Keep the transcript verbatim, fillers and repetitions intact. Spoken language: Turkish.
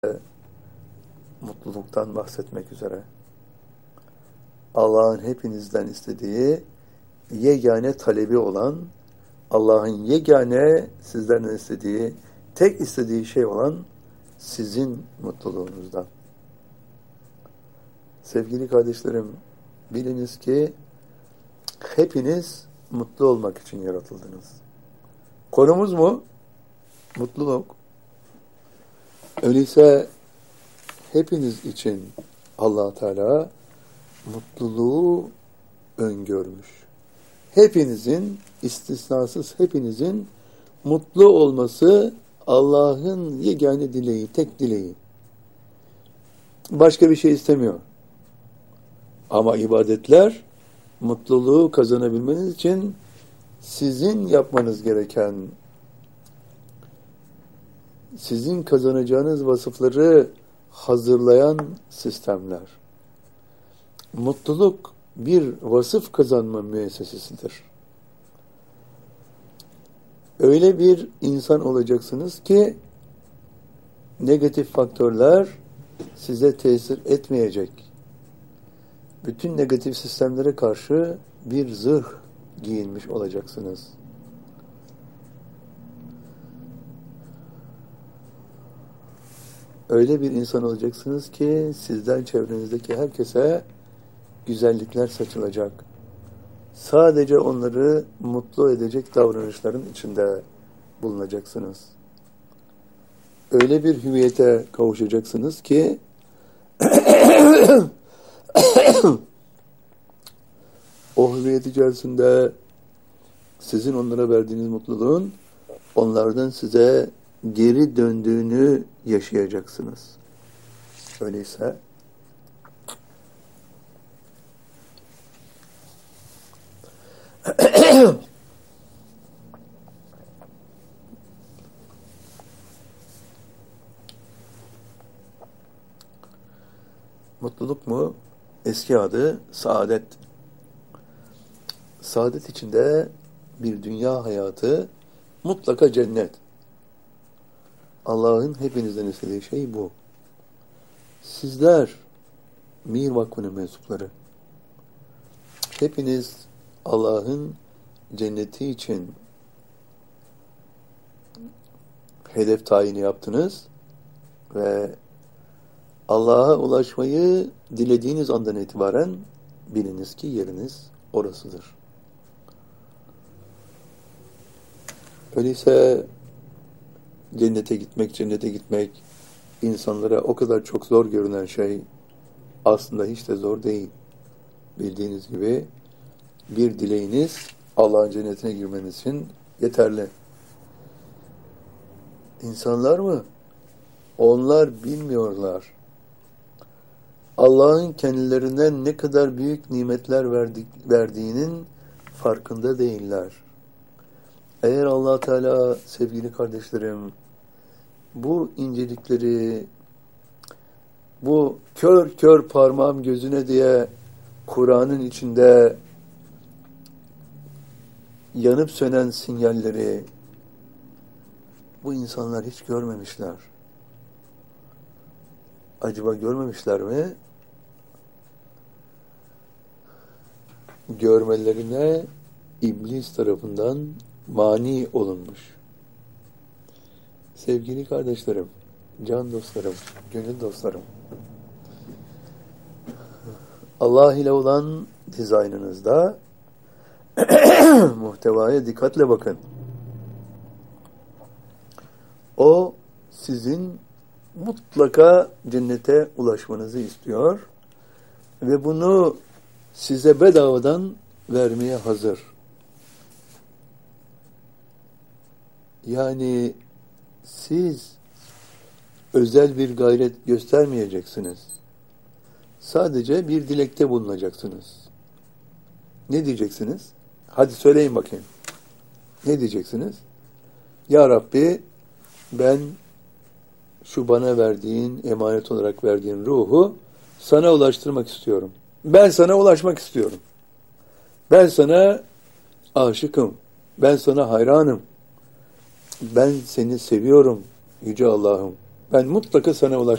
mutluluktan bahsetmek üzere. Allah'ın hepinizden istediği, yegane talebi olan, Allah'ın yegane sizlerden istediği, tek istediği şey olan sizin mutluluğunuzdan. Sevgili kardeşlerim, biliniz ki hepiniz mutlu olmak için yaratıldınız. Konumuz mu? Mutluluk. Öyleyse hepiniz için Allah Teala mutluluğu öngörmüş. Hepinizin, istisnasız hepinizin mutlu olması Allah'ın yegane dileği, tek dileği. Başka bir şey istemiyor. Ama ibadetler, mutluluğu kazanabilmeniz için sizin yapmanız gereken, sizin kazanacağınız vasıfları hazırlayan sistemler. Mutluluk bir vasıf kazanma müessesesidir. Öyle bir insan olacaksınız ki negatif faktörler size tesir etmeyecek. Bütün negatif sistemlere karşı bir zırh giyinmiş olacaksınız. Öyle bir insan olacaksınız ki sizden çevrenizdeki herkese güzellikler saçılacak. Sadece onları mutlu edecek davranışların içinde bulunacaksınız. Öyle bir hüviyete kavuşacaksınız ki o hüviyet içerisinde sizin onlara verdiğiniz mutluluğun onlardan size geri döndüğünü yaşayacaksınız. Öyleyse mutluluk mu? Eski adı saadet. Saadet içinde bir dünya hayatı, mutlaka cennet. Allah'ın hepinizden istediği şey bu. Sizler Mir Vakfı'nın mensupları. Hepiniz Allah'ın cenneti için hedef tayini yaptınız ve Allah'a ulaşmayı dilediğiniz andan itibaren biliniz ki yeriniz orasıdır. Öyleyse cennete gitmek, cennete gitmek insanlara o kadar çok zor görünen şey aslında hiç de zor değil. Bildiğiniz gibi bir dileğiniz Allah'ın cennetine girmeniz için yeterli. İnsanlar mı? Onlar bilmiyorlar. Allah'ın kendilerine ne kadar büyük nimetler verdik, verdiğinin farkında değiller. Eğer Allah Teala, sevgili kardeşlerim, bu incelikleri, bu kör kör parmağım gözüne diye Kur'an'ın içinde yanıp sönen sinyalleri bu insanlar hiç görmemişler. Acaba görmemişler mi? Görmelerine iblis tarafından mani olunmuş. Sevgili kardeşlerim, can dostlarım, gönül dostlarım, Allah ile olan dizaynınızda muhtevaya dikkatle bakın. O sizin mutlaka cennete ulaşmanızı istiyor ve bunu size bedavadan vermeye hazır. Yani siz özel bir gayret göstermeyeceksiniz. Sadece bir dilekte bulunacaksınız. Ne diyeceksiniz? Hadi söyleyin bakayım. Ne diyeceksiniz? Ya Rabbi, ben şu bana verdiğin, emanet olarak verdiğin ruhu sana ulaştırmak istiyorum. Ben sana ulaşmak istiyorum. Ben sana aşıkım. Ben sana hayranım. Ben seni seviyorum Yüce Allah'ım Ben mutlaka sana ulaşmak